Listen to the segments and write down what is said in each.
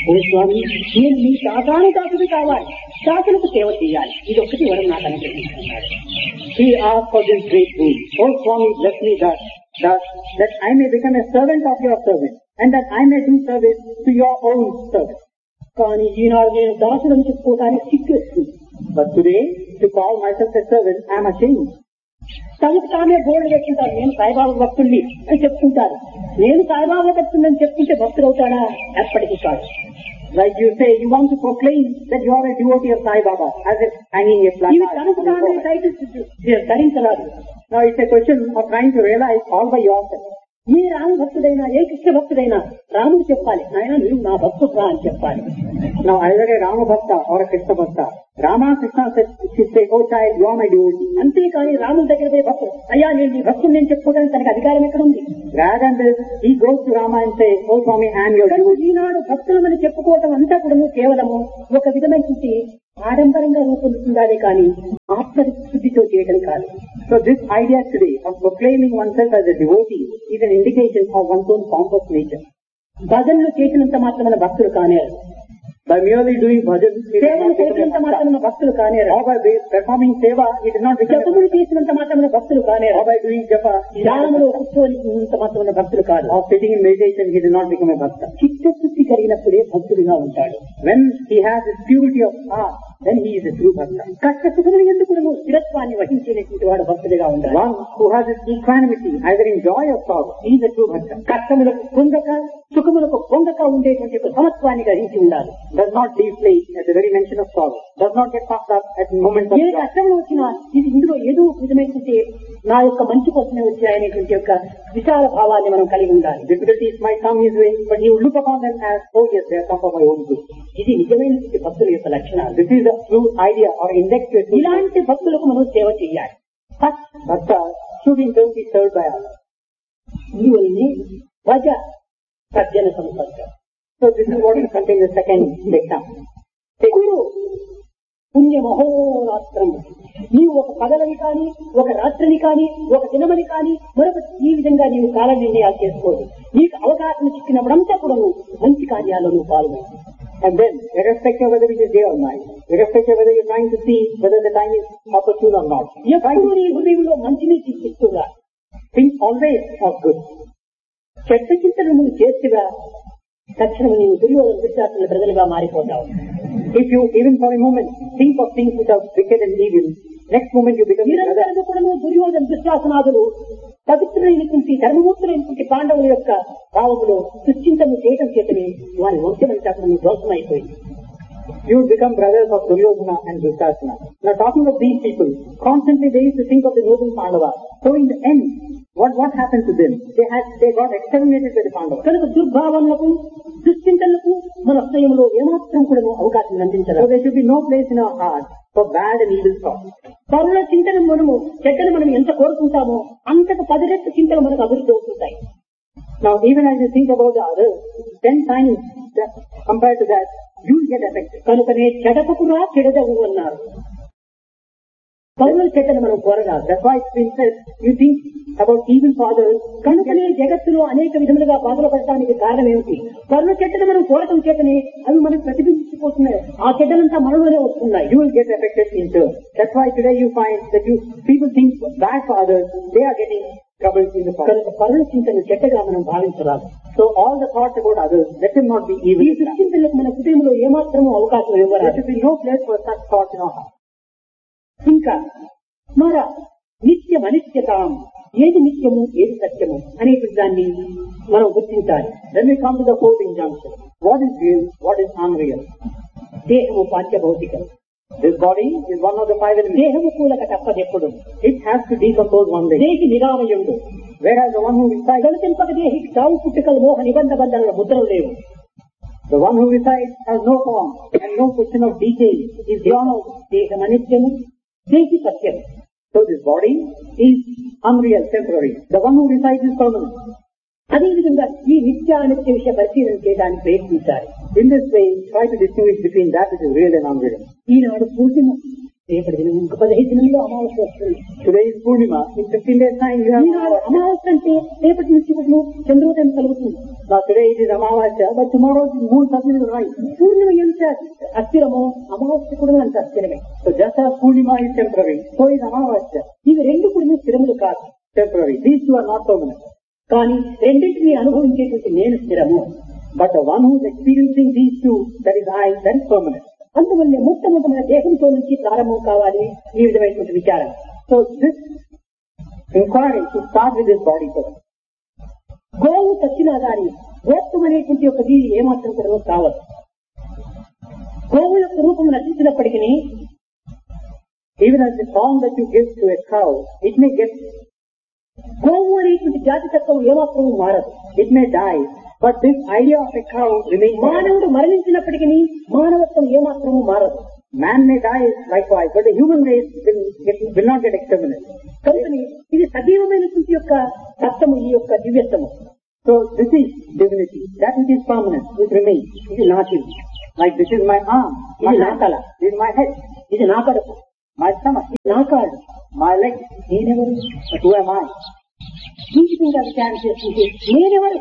ఓ స్వామి, నేను మీ శాతానుదాసుడు కావాలి, శాసనకు సేవ చేయాలి, ఇది ఒక్కటి వరం నాకు అనుగ్రహించుకున్నాడు. He asked for this great boon. Oh Swami, bless me that I may become a servant of your servant, and that I may do service to your own servant. కానీ ఈనాడు నేను దాసుడని చెప్పుకోవడానికి సిగ్గేస్తుంది. But today, to call myself a servant, I am ashamed. తనకు తానే board పెట్టుకుంటారు, నేను సాయిబాబా భక్తుల్ని అని చెప్పుకుంటారు. నేను సాయిబాబా భక్తులని చెప్పుకుంటే భక్తుడు అవుతాడా? ఎప్పటికీ కాదు. Like you say, you want to proclaim that you are a devotee of Sai Baba, as if hanging a flag. ఇవి తనకు తానే titles ధరించరాదు. Now it's a question of trying to realize all by yourself. ఏ రామ భక్తుడైనా, ఏ కృష్ణ భక్తుడైనా రాముడు చెప్పాలి, నాయన నువ్వు నా భక్తుడు అని చెప్పాలి. Now either a Rama Bhakta or a Krishna Bhakta, Rama Krishna should say, oh child, you are my devotee. అంతేకాని రాముడి దగ్గర పోయి భక్తుడు, అయ్యా నేను నీ భక్తుడు నేను చెప్పుకోవడానికి తనకు అధికారం ఎక్కడ ఉంది? Rather than this, he goes to Rama and says, oh Swami, I am your devotee. ఈనాడు భక్తులమని చెప్పుకోవటం అంతా కూడా కేవలము ఒక విధమైన ఆడంబరంగా రూపొందుతుందానే కానీ ఆత్మశుద్ధితో చేయడం కాదు. So this idea today of proclaiming oneself as a devotee is an indication of one's own pompous nature. భజనలు చేసినంత మాత్రమైన భక్తులు కానేరు. By merely doing bhajan, సేవలు చేసినంత మాత్రమైన భక్తులు కానేరు. Or by performing seva, it is not become. జపములు చేసినంత మాత్రమైన భక్తులు కానేరు. Or by doing japa, ధ్యానములో కూర్చోనింత మాత్రమైన భక్తులు కాదు. Or sitting in meditation, he does not become a bhakta. చిత్తశుద్ధి కలిగినప్పుడే భక్తుడిగా ఉంటాడు. When he has the purity of heart, then he is a true bhakta. కష్ట సుఖములు ఎందుకు స్థిరత్వాన్ని వహించేటువంటి వాడు భక్తుడిగా ఉండాలి. One who has his equanimity, either in joy or sorrow, he is a true bhakta. కష్టములకు పొంగక సుఖములకు పొంగక ఉండేటువంటి ఒక సమత్వాన్ని గ్రహించి ఉండాలి. Does not deflate at the very mention of sorrow. Does not get puffed up at moments of A joy. కష్టములు వచ్చినా ఇది ఇందులో ఏదో విధమైనటువంటి నా యొక్క మంచి కోసమే వచ్చాయనేటువంటి యొక్క విశాల భావాన్ని మనం కలిగి ఉండాలి. Difficulties might come his way, but he will look upon them as, oh yes, they have come for my own good. ఇది నిజమైనటువంటి భక్తుల యొక్క లక్షణాలు. This is a true idea or index to it. ఇలాంటి భక్తులకు మనం సేవ చేయాలి. Bhakta should in turn be served by others. ఇందువల్లనే భజ సజ్జన సంపర్క. So this is what will contain the second example. గురు పుణ్య మహోరాత్రం. నీవు ఒక పగలని కానీ, ఒక రాత్రిని కానీ, ఒక దినమని కానీ, మరొక ఈ విధంగా నీవు కాల నిర్ణయాలు చేసుకోదు. నీకు అవకాశం చిక్కినప్పుడంతా కూడా మంచి కార్యాల్లో నువ్వు పాల్గొను. And then, irrespective of whether it is day or night, irrespective of whether you are trying to see whether the time is opportune or not, ఎప్పుడు నీ హృదయంలో మంచిని చిత్తిస్తుగా think always of good. చెడ్డ చింతను నువ్వు చేస్తుగా తక్షణం నీవు దుర్యోధన దుశ్శాసన ప్రజలుగా మారిపోతావు. If you, even for a moment, think of things which are wicked and evil, next moment you become a brother. నిరంతరం కూడా దుర్యోధన దుశ్శాసనాదులు పవిత్రులైనటువంటి ధర్మమూర్తులైనటువంటి పాండవుల యొక్క భావములో దుశ్చింతను చేయటం చేతని వారి వంశమంతా దోషం అయిపోయింది. You become brothers of Duryodhana and Dushasana. Now talking of these people, constantly they used to think of the noble Pandavas. So in the end, what happened to them? They got exterminated by the Pandavas. కనుక దుర్భావనలకు దుశ్చింతనలకు మన హృదయంలో ఏమాత్రం కూడా అవకాశం అందించలేదు. So there should be no place in our heart for bad and evil thoughts. పరుల చింతన మనము చెడ్డను మనం ఎంత కోరుకుంటామో అంతకు 10 రెట్లు చింతలు మనకు అభివృద్ధి అవుతుంటాయి. Now even as you think about the others, 10 times compared to that, you will get affected. కనుకనే చెడపకురా చెడదవు అన్నారు. పరుల చెడ్డను మనం కోరరాదు. That's why it's been said, you think about evil for others. కనుకనే జగత్తులో అనేక విధములుగా బాధలు పడటానికి కారణం ఏమిటి? పరుల చెడ్డను మనం కోరటం చేతనే అవి మనకు ప్రతిబింబించిపోతున్నాయి. ఆ చెడ్డలంతా మనలోనే వస్తున్నాయి. You will get affected in turn. That's why today you find that people think bad for others, they are getting troubles in the past. పరుల చింతను చెడ్డగా మనం భావించరాదు. So all the thoughts about others, let them not be evil. ఈ దుశ్చింతలకు మన హృదయంలో ఏమాత్రమూ అవకాశం There ఇవ్వరాదు. should be no place for such thoughts in our heart. ఇంకా మర నిత్యం అనిత్యతాం, ఏది నిత్యము ఏది సత్యము అనేటువంటి దాన్ని మనం గుర్తించాలి. Then we come to the fourth injunction. What is real? What is unreal? దేహము పాంచభౌతికం. This body is one of the 5 elements. దేహము కూలక తప్పదెప్పుడు. It has to decompose one day. దేహి నిరామయుడు. Whereas the one who resides, గణతింపక దేహికి సావు పుట్టుకలు మోహ నిబంధ బంధనల ముద్రలు లేవు. the one who resides has no form and no question of decay, is beyond all. దేహం అనిత్యము, దేహి సత్యము. So this body is unreal, temporary. The one who resides is permanent. అదేవిధంగా ఈ నిత్య అనిత్య విషయ పరిశీలన చేయడానికి ప్రయత్నించాలి. In this way, try to distinguish between that which is real and unreal. ఈనాడు పూర్ణిమ రేపటి దినం ఇంక 15 దినంలో అమావాస్య వస్తుంది. Today is Purnima. In 15 days time you have అమావాస్య అంటే రేపటి నుంచి ఇప్పుడు చంద్రోదయం కలుగుతుంది. Now today it is Amavasya, but tomorrow the moon suddenly will rise. పూర్ణిమ ఎంత అస్థిరమో అమావాస్య కూడా అంత అస్థిరమే. So just as Purnima is temporary, so is Amavasya ఇవి రెండు కూడా స్థిరములు కాదు, temporary. These two are not permanent. కానీ రెండింటినీ అనుభవించేటువంటి నేను స్థిరము. But the one who is experiencing these two, that is I, that is permanent. అందువల్ల మొట్టమొదటి మన దేహంతో నుంచి ప్రారంభం కావాలి ఈ విధమైనటువంటి విచారం. So this inquiry should start with this body first. గోవు చచ్చినా గాని గోత్వం అనేటువంటి ఒక దీని ఏమాత్రం కూడా కావచ్చు. గోవు యొక్క రూపం నశించినప్పటికీ Even as the form that you give to a cow, it may get, గోవు అనేటువంటి జాతి తత్వం ఏమాత్రం మారదు. it may die, but this idea of a cow remains. మానవుడు మరణించినప్పటికీ మానవత్వం ఏమాత్రము మారదు. Man may die likewise, but the human race will not get exterminated. కనుకని ఇది సజీవమైనటువంటి యొక్క తత్వము, ఈ యొక్క దివ్యత్వము. So this is divinity. That which is permanent, which remains. ఇది నాటి, Like this is my arm, my ఇది నా hand, తల, this is my head, ఇది నా కడుపు, my stomach, ఇది నా కాళ్ళు, my leg. నేనెవరు? But who am I? ఈ విధంగా విచారం చేస్తుంటే నేనెవరు,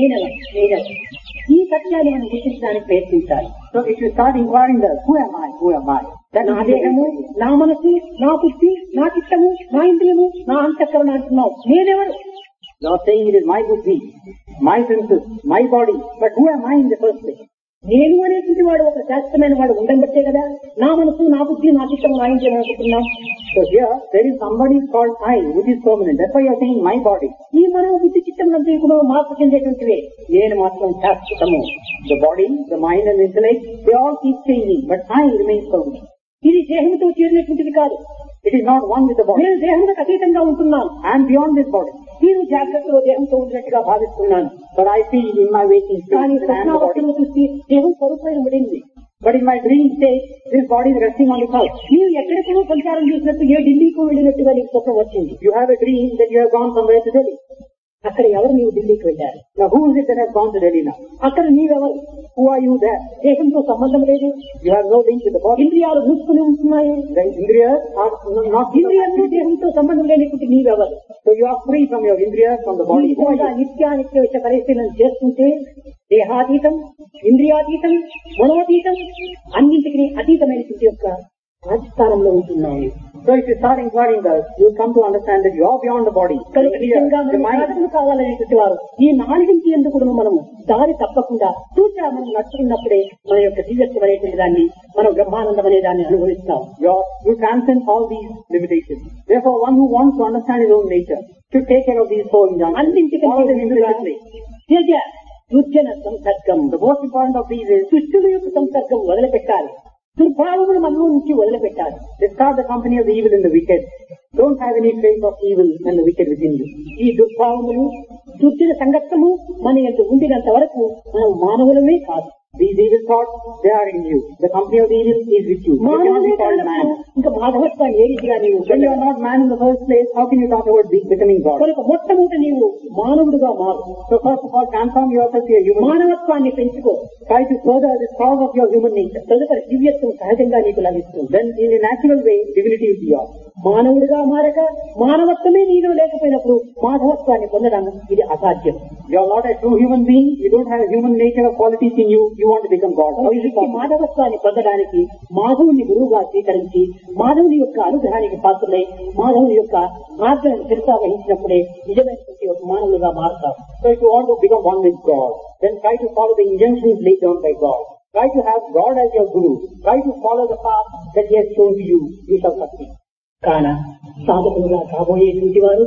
ఈ సత్యాన్ని మనం గుర్తించడానికి ప్రయత్నించాలి. So if you start inquiring that, who am I? Who am I? That నా దేహము, నా మనసు, నా బుద్ధి, నా చిత్తము, నా ఇంద్రియము, నా అంతఃకరణ అంటున్నావు. నేనెవరు? you are saying it is my buddhi, my senses, my body. But who am I in the first place? నేను అనేటువంటి వాడు ఒక శాశ్వతమైన వాడు ఉండబట్టే కదా నా మనసు, నా బుద్ధి, నా చిత్తము, నా ఇంద్రియం అనుకుంటున్నాం. So here there is somebody called I, which is permanent. That's why you are saying my body. ఈ మనో బుద్ధి చిత్తములంతా కూడా మార్పు చెందేటువంటివే. నేను మాత్రం శాశ్వతము. The body, the mind and the intellect, they all keep changing, but I remain permanent. ఇది దేహంతో చేరినటువంటిది కాదు. It is not one with the body. నేను దేహంతో అతీతంగా ఉంటున్నాను. I am beyond this body. నేను జాగ్రత్తలో దేహంతో ఉండినట్టుగా భావిస్తున్నాను. But I feel in my waking కానీ state that I am the body. స్వప్నావస్థను చూసి దేహం స్వరూపమైన పడింది. But in my dream state, this body is resting on the couch. నీవు ఎక్కడికో సంచారం చేసినట్టు ఏ ఢిల్లీకి వెళ్ళినట్టుగా నీకు స్వప్నం వచ్చింది. You have a dream that you have gone somewhere to Delhi. అక్కడ ఎవరు నీవు ఢిల్లీకి వెళ్ళారు? Now who is it that has gone to Delhi now? అక్కడ నీవెవరు? Who are you there? దేహంతో సంబంధం లేదు. You have no link with the body. ఇంద్రియాలు మూసుకుని ఉంటున్నాయి. The indriyas are not. ఇంద్రియాలు దేహంతో సంబంధం లేనిటువంటి నీవెవరు? So you are free from your indriyas, from the body. ఈ విధంగా నిత్యానిత్య విషయ పరిశీలన చేస్తుంటే దేహాతీతం, ఇంద్రియాతీతం, మనోతీతం, అన్నింటికి అతీతమైనటువంటి యొక్క రాజస్థానంలో ఉంటున్నాయి. So if you start inquiring thus, you will come to understand that you are beyond the body. కనుక నిజంగా The మనం mind. సాధకులు కావాలనేటువంటి వారు ఈ నాలుగింటి ఎందుకు మనము దారి తప్పకుండా తూచా మనం నడుచుకున్నప్పుడే మన యొక్క దివ్యత్వం అనేటువంటి దాన్ని మనం బ్రహ్మానందం అనే దాన్ని అనుభవిస్తాం. You transcend all these limitations. Therefore, one who wants to understand his own nature should take care of these four injunctions. Follow them implicitly. Teja దుర్జన సంసర్గం. The most important of these is దుష్టుల యొక్క సంసర్గం వదిలిపెట్టాలి. దుర్భావములు మనలో నుంచి వదిలిపెట్టాలి. discard the company of the evil and the wicked. Don't have any trace of evil and the wicked within you. ఈ దుర్భావములు, దుర్జన సంగత్తము మన యొక్క ఉండినంత వరకు మనం మానవులమే కాదు. These evil thoughts, they are in you. The company of the evil is with you. You cannot మానవులే be called man. ఇంకా మాధవత్వాన్ని ఏ రీతిగా నీవు When you are not man in the first place, how can you talk about becoming God? కనుక మొట్టమొదటి నీవు మానవుడుగా మారు. So first of all, transform yourself to a human. మానవత్వాన్ని పెంచుకో. Try to further the cause of your human nature. తదుపరి దివ్యత్వం సహజంగా నీకు లభిస్తుంది. Then in a natural way, divinity will be yours. మానవుడిగా మారక మానవత్వమే నీలో లేకపోయినప్పుడు మాధవత్వాన్ని పొందడం ఇది అసాధ్యం. You are not a true human being. You don't have a human nature or qualities in you. You want to become God. How is it ఈ possible? మాధవత్వాన్ని పొందడానికి మాధవుని గురువుగా స్వీకరించి మాధవుని యొక్క అనుగ్రహానికి పాత్రలై మాధవుని యొక్క మార్గాన్ని శిరసా వహించినప్పుడే నిజమైనటువంటి ఒక మానవులుగా మారుతారు. So if you want to become one with God, then try to follow the injunctions laid down by God. Try to have God as your guru. Try to follow the path that He has shown to you. You shall succeed. కాన సాధకులుగా కాబోయేటువంటి వారు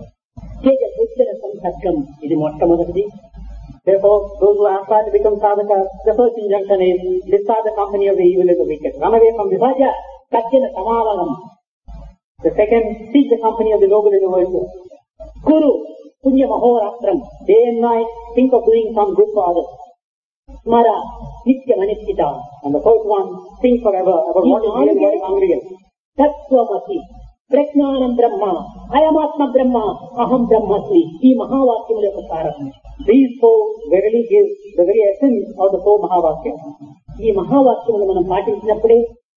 తేజ దుర్జన సంసర్గం ఇది మొట్టమొదటిది. Therefore, those who aspire to become sadhakas, the first injunction is discard the company of the evil and the wicked. Run away from this. సహజ సజ్జన సమావనం. The second, seek the company of the noble and the virtuous. గురు పుణ్య మహోరాత్రం. Day and night, think of doing some good for others. స్మర నిత్యమనిశ్చిత. And the first one, think forever about what is real and what is unreal. తత్వమసి ప్రజ్ఞానం బ్రహ్మ అయమాత్మ బ్రహ్మ అహం బ్రహ్మస్మి. ఈ మహావాక్యముల యొక్క సారం. These four verily give the very essence of the four Mahavakyas. ఈ మహావాక్యములు మనం పాటించినప్పుడే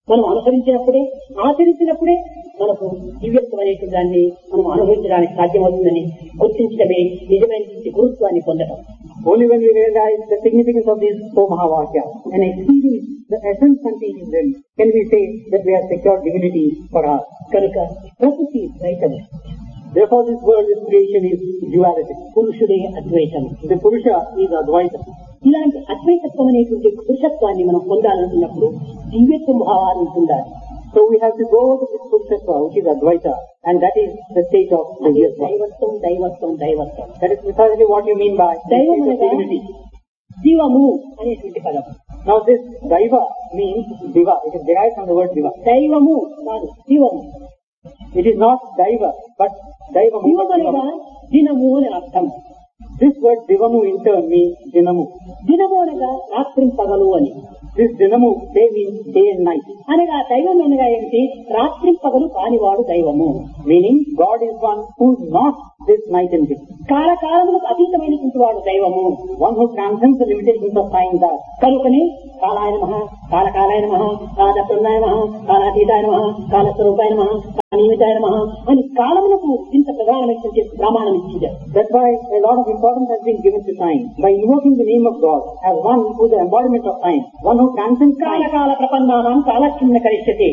మనం అనుసరించినప్పుడే, ఆచరించినప్పుడే మనకు దివ్యత్వమైనటువంటి దాన్ని మనం అనుభవించడానికి సాధ్యమవుతుందని గుర్తించడమే నిజమైన గురుత్వాన్ని పొందడం. Only when we realize the significance of these four Mahavakyas and experience the essence contained in them can we say that we have secured divinity for us. కనుక ప్రకృతి ద్వైతం. Therefore this world, this creation is duality. పురుషుడే Advaitam. The Purusha is Advaita. ఇలాంటి అద్వైతత్వం అనేటువంటి పురుషత్వాన్ని మనం పొందాలనుకున్నప్పుడు దివ్యత్వ భావాన్ని పొందాలి. So we have to go to this Purushatva, which is Advaita, and that is the state of divyatva. దైవత్వం దైవత్వం దైవత్వం. That is precisely what you mean by దైవం అనగా divinity. జీవము అనేటువంటి పదం. Now this Daiva means Diva. It is derived from the word Diva. దైవము కాదు, జీవము. It is not Daiva, but Daivamu. జీవం అనగా దినము అని అర్థం. This word Divamu in turn means Dinamu. దినము అనగా రాత్రి పగలు అని. This Dinamu, they mean day and night. అనగా దైవం అనగా ఏమిటి? రాత్రి పగలు కానివాడు దైవము. Meaning God is one who is not this night and day. కాలకాలములకు అతీతమైనటువంటి వాడు దైవము. One who transcends the limitations of time. That కనుకనే కాలాయ నమః, కాలకాలాయ నమః, కాలప్రదాయ నమః, కాలాతీతాయ నమః, కాలస్వరూపాయ నమః, కాలనిమితాయ నమః అని కాలములకు ఇంత ప్రధానమైనటువంటి ప్రమాణం ఇచ్చింది. That's why a lot of importance has been given to time. By invoking the name of God as one who is the embodiment of time, one who transcends time. కాలకాల ప్రపన్నానాం కాలక్షిన్న కరిష్యతే.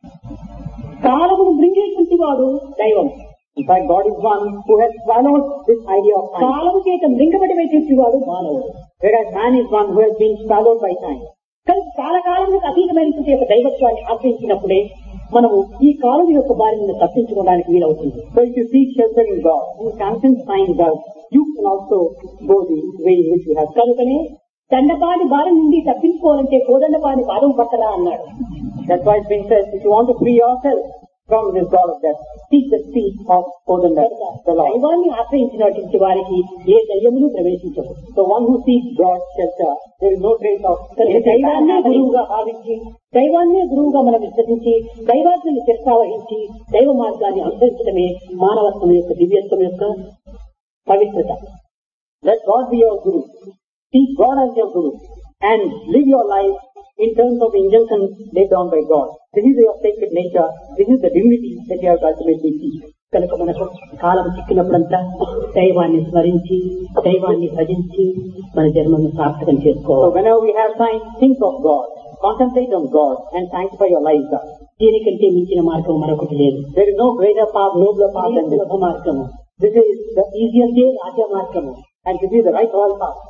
కాలమును మృంగేటువంటి వాడు దైవం. In fact, God is one who has swallowed this idea of time. కాలము చేత మృంగబడినటువంటి వాడు మానవుడు. Whereas man is one who has been swallowed by time. కానీ కాలకాలములకు అతీతమైనటువంటి యొక్క దైవత్వాన్ని ఆశ్రయించినప్పుడే మనము ఈ కాలం యొక్క బారి నుండి తప్పించుకోవడానికి వీలవుతుంది. So if you seek shelter in God, who transcends time does, you can also go the way in which you have. కనుకనే దండపాని బారి నుండి తప్పించుకోవాలంటే కోదండపాని పాదం పట్టరా అన్నాడు. That's why it's been said, if you want to free yourself from this God of death, seek the feet of Kodanda, the Lord. దైవాన్ని ఆశ్రయించినటువంటి వారికి ఏ దయ్యమును ప్రవేశించదు. So one who seeks God's shelter, there is no trace of దైవాన్నే గురువుగా భావించి, దైవాన్నే గురువుగా మనం విశ్వసించి, దైవాజ్ఞని శిరసావహించి దైవ మార్గాన్ని అనుసరించడమే మానవత్వం యొక్క దివ్యత్వం యొక్క పవిత్రత. Let God be your Guru. Seek God as your Guru and live your life in terms of the injunctions laid down by God. This is your sacred nature. This is the divinity that you have to ultimately seek. కనుక మనకు కాలం చిక్కినప్పుడంతా దైవాన్ని స్మరించి, దైవాన్ని భజించి మన జన్మను సార్థకం So చేసుకోవాలి. whenever we have time, think of God, concentrate on God and sanctify your lives up. దీనికంటే మించిన మార్గం మరొకటి లేదు. There is no greater path, nobler path than this. సులభ మార్గము. This is the easiest way రాజ్య మార్గము. and this is the right royal path.